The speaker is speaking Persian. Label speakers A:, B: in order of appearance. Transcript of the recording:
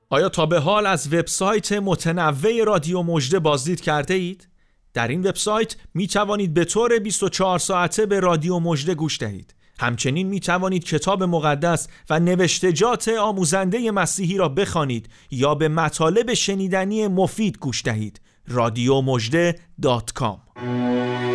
A: آیا تا به حال از وبسایت متنوع رادیو مژده بازدید کرده اید؟ در این وبسایت می توانید به طور 24 ساعته به رادیو مژده گوش دهید. همچنین می توانید کتاب مقدس و نوشتجات آموزنده مسیحی را بخوانید یا به مطالب شنیدنی مفید گوش دهید. radiomojde.com